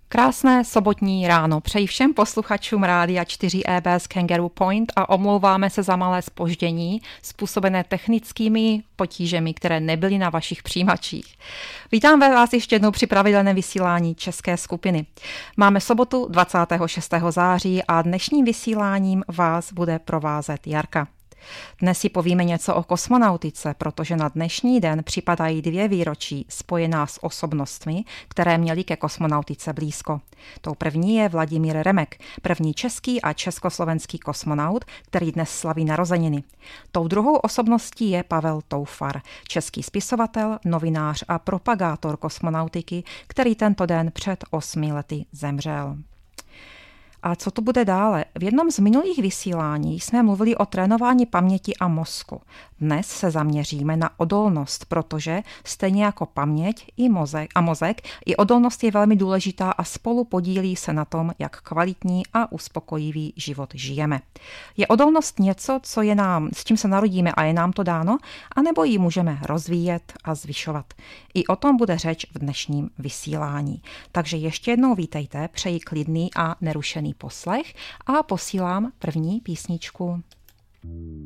Krásné sobotní ráno přeji všem posluchačům Rádia 4EB z Kangaroo Point a omlouváme se za malé zpoždění způsobené technickými potížemi, které nebyly na vašich přijímačích. Vítám vás ještě jednou při pravidelném vysílání české skupiny. Máme sobotu 26. září a dnešním vysíláním vás bude provázet Jarka. Dnes si povíme něco o kosmonautice, protože na dnešní den připadají 2 výročí spojená s osobnostmi, které měly ke kosmonautice blízko. Tou první je Vladimír Remek, první český a československý kosmonaut, který dnes slaví narozeniny. Tou druhou osobností je Pavel Toufar, český spisovatel, novinář a propagátor kosmonautiky, který tento den před 8 lety zemřel. A co to bude dále? V jednom z minulých vysílání jsme mluvili o trénování paměti a mozku. Dnes se zaměříme na odolnost, protože stejně jako paměť i mozek, i odolnost je velmi důležitá a spolu podílí se na tom, jak kvalitní a uspokojivý život žijeme. Je odolnost něco, co je nám, s čím se narodíme a je nám to dáno, anebo ji můžeme rozvíjet a zvyšovat? I o tom bude řeč v dnešním vysílání. Takže ještě jednou vítejte, přeji klidný a nerušený poslech a posílám první písničku.